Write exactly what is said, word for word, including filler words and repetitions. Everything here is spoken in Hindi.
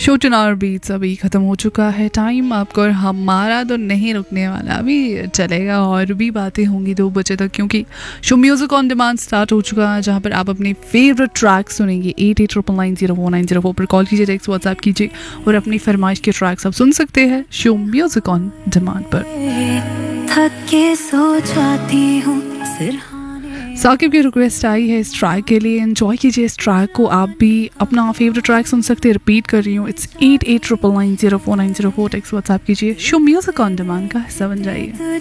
शो टू आवर बीट्स अभी ख़त्म हो चुका है टाइम आपको, और हमारा तो नहीं रुकने वाला, अभी चलेगा और भी बातें होंगी दो बजे तक, क्योंकि show music on demand start हो चुका है, जहाँ पर आप अपने फेवरेट ट्रैक सुनेंगे। Eight eight triple nine zero four nine zero four पर कॉल कीजिए, टेक्स्ट व्हाट्सएप कीजिए और अपनी फरमाइश के ट्रैक्स आप सुन सकते हैं शो म्यूज़िक ऑन डिमांड पर। थक के सो जाती हूँ साकिब की रिक्वेस्ट आई है इस ट्रैक के लिए, एंजॉय कीजिए इस ट्रैक को। आप भी अपना फेवरेट ट्रैक सुन सकते हैं, रिपीट कर रही हूँ, it's eight eight triple nine zero four nine zero four text WhatsApp कीजिए, शो म्यूजिक ऑन डिमांड का हिस्सा बन जाइए।